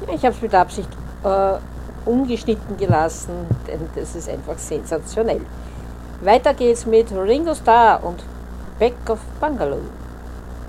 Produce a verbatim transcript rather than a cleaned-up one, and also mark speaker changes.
Speaker 1: Ich habe es mit Absicht äh, ungeschnitten gelassen, denn das ist einfach sensationell. Weiter geht's mit Ringo Starr und Back of Bungalow.